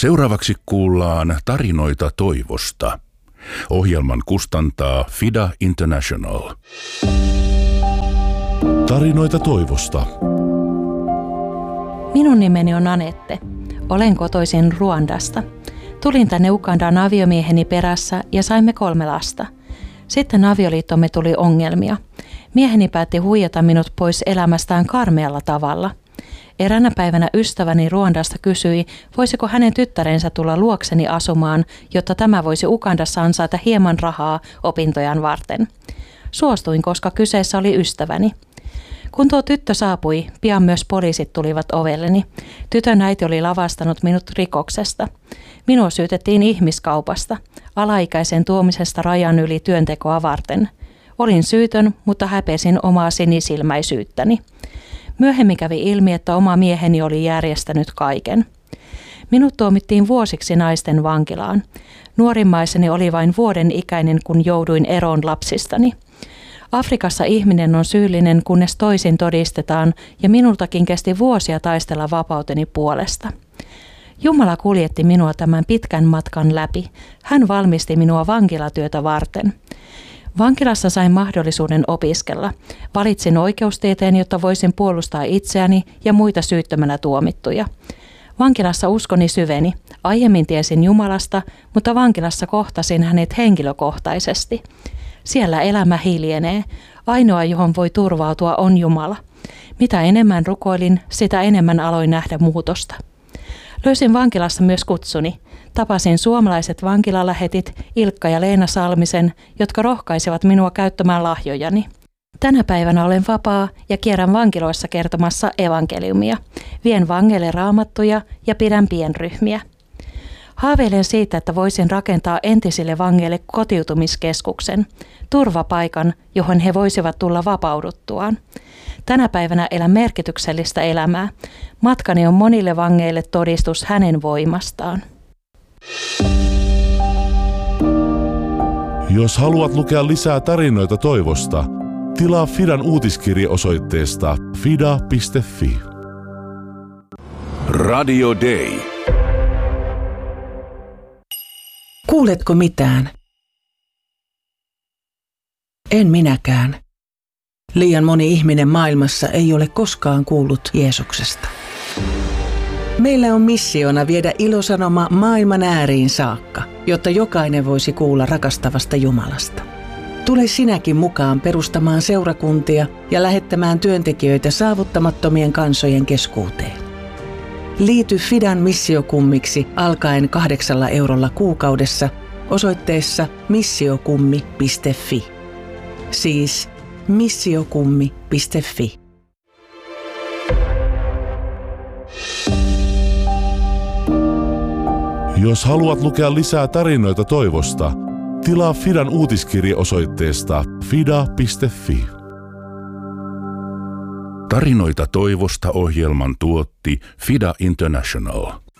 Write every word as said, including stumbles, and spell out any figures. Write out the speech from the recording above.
Seuraavaksi kuullaan tarinoita toivosta. Ohjelman kustantaa Fida International. Tarinoita toivosta. Minun nimeni on Anette. Olen kotoisin Ruandasta. Tulin tänne Ugandaan aviomieheni perässä ja saimme kolme lasta. Sitten avioliittomme tuli ongelmia. Mieheni päätti huijata minut pois elämästään karmealla tavalla. Eräänä päivänä ystäväni Ruandasta kysyi, voisiko hänen tyttärensä tulla luokseni asumaan, jotta tämä voisi Ugandassa ansaita hieman rahaa opintojan varten. Suostuin, koska kyseessä oli ystäväni. Kun tuo tyttö saapui, pian myös poliisit tulivat ovelleni. Tytön äiti oli lavastanut minut rikoksesta. Minua syytettiin ihmiskaupasta, alaikäisen tuomisesta rajan yli työntekoa varten. Olin syytön, mutta häpesin omaa sinisilmäisyyttäni. Myöhemmin kävi ilmi, että oma mieheni oli järjestänyt kaiken. Minut tuomittiin vuosiksi naisten vankilaan. Nuorimmaiseni oli vain vuoden ikäinen, kun jouduin eroon lapsistani. Afrikassa ihminen on syyllinen, kunnes toisin todistetaan, ja minultakin kesti vuosia taistella vapauteni puolesta. Jumala kuljetti minua tämän pitkän matkan läpi. Hän valmisti minua vankilatyötä varten. Vankilassa sain mahdollisuuden opiskella. Valitsin oikeustieteen, jotta voisin puolustaa itseäni ja muita syyttömänä tuomittuja. Vankilassa uskoni syveni. Aiemmin tiesin Jumalasta, mutta vankilassa kohtasin hänet henkilökohtaisesti. Siellä elämä hiljenee. Ainoa, johon voi turvautua, on Jumala. Mitä enemmän rukoilin, sitä enemmän aloin nähdä muutosta. Löysin vankilassa myös kutsuni. Tapasin suomalaiset vankilalähetit Ilkka ja Leena Salmisen, jotka rohkaisivat minua käyttämään lahjojani. Tänä päivänä olen vapaa ja kierrän vankiloissa kertomassa evankeliumia. Vien vangeille raamattuja ja pidän pienryhmiä. Haaveilen siitä, että voisin rakentaa entisille vangeille kotiutumiskeskuksen, turvapaikan, johon he voisivat tulla vapauduttuaan. Tänä päivänä elän merkityksellistä elämää. Matkani on monille vangeille todistus hänen voimastaan. Jos haluat lukea lisää tarinoita toivosta, tilaa Fidan uutiskirje osoitteesta fida piste fi. Radio Day. Kuuletko mitään? En minäkään. Liian moni ihminen maailmassa ei ole koskaan kuullut Jeesuksesta. Meillä on missiona viedä ilosanoma maailman ääriin saakka, jotta jokainen voisi kuulla rakastavasta Jumalasta. Tule sinäkin mukaan perustamaan seurakuntia ja lähettämään työntekijöitä saavuttamattomien kansojen keskuuteen. Liity Fidan missiokummiksi alkaen kahdeksalla eurolla kuukaudessa osoitteessa missiokummi piste fi. Siis missiokummi piste fi. Jos haluat lukea lisää tarinoita toivosta, tilaa Fidan uutiskirje osoitteesta fida piste fi. Tarinoita toivosta ohjelman tuotti Fida International.